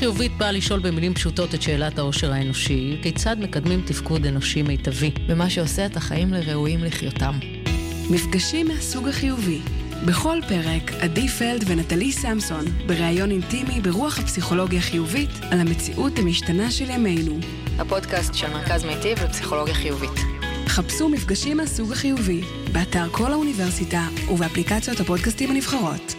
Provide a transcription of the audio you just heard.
חיובית באה לשאול במילים פשוטות את שאלת העושר האנושי, כיצד מקדמים תפקוד אנושי מיטבי, ומה שעושה את החיים לראויים לחיותם. מפגשים מהסוג החיובי. בכל פרק, עדי פלד ונטלי סמסון, בראיון אינטימי ברוח הפסיכולוגיה החיובית, על המציאות המשתנה של ימינו. הפודקאסט של מרכז מיטיב לפסיכולוגיה חיובית. חפשו מפגשים מהסוג החיובי, באתר כל האוניברסיטה ובאפליקציות הפודקאסטים הנבחרות.